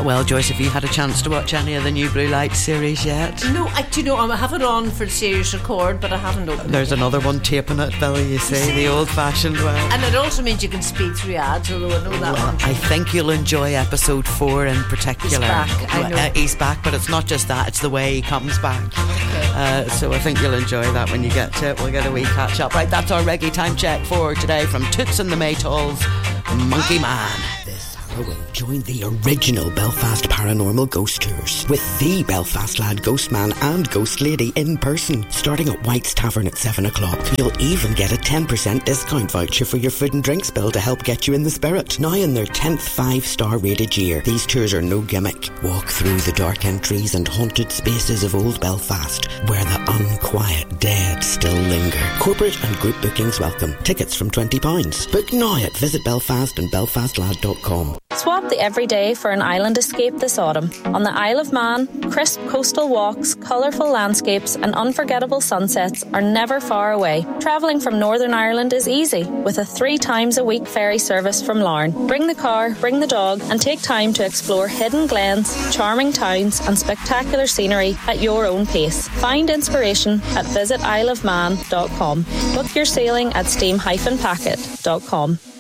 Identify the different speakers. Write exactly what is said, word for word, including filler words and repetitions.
Speaker 1: well, Joyce, have you had a chance to watch any of the new Blue Lights series yet?
Speaker 2: No, I do you know I have it on for series record, but I haven't opened
Speaker 1: There's
Speaker 2: it.
Speaker 1: another one taping it, Billy, you see, the old-fashioned way.
Speaker 2: And it also means you can speed through ads, although I know that
Speaker 1: Well,
Speaker 2: one.
Speaker 1: I think you'll enjoy episode four in particular.
Speaker 2: He's back, I know.
Speaker 1: Uh, he's back, but it's not just that, it's the way he comes back.
Speaker 2: Okay.
Speaker 1: Uh, so I think you'll enjoy that when you get to it. We'll get a wee catch up. Right, that's our reggae time check for today from Toots and the Maytals, Monkey Man.
Speaker 3: Join the original Belfast Paranormal Ghost Tours with the Belfast Lad Ghost Man and Ghost Lady in person, starting at White's Tavern at seven o'clock. You'll even get a ten percent discount voucher for your food and drinks bill to help get you in the spirit. Now in their tenth five-star rated year, these tours are no gimmick. Walk through the dark entries and haunted spaces of old Belfast, where the unquiet dead still linger. Corporate and group bookings welcome. Tickets from twenty pounds. Book now at visit belfast and belfast lad dot com.
Speaker 4: Swap the everyday for an island escape this autumn. On the Isle of Man, crisp coastal walks, colourful landscapes and unforgettable sunsets are never far away. Travelling from Northern Ireland is easy with a three times a week ferry service from Larne. Bring the car, bring the dog and take time to explore hidden glens, charming towns and spectacular scenery at your own pace. Find inspiration at visit isle of man dot com. Book your sailing at steam dash packet dot com.